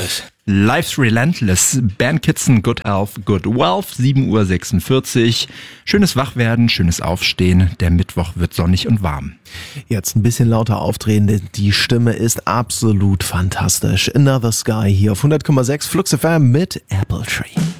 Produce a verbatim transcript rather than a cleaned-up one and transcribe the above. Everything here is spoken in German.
gleich. Life's Relentless, Band Kitson, Good Health, Good Wealth, sieben Uhr sechsundvierzig. Schönes Wachwerden, schönes Aufstehen. Der Mittwoch wird sonnig und warm. Jetzt ein bisschen lauter aufdrehen, denn die Stimme ist absolut fantastisch. Another Sky hier auf hundert Komma sechs Flux F M mit Apple Tree.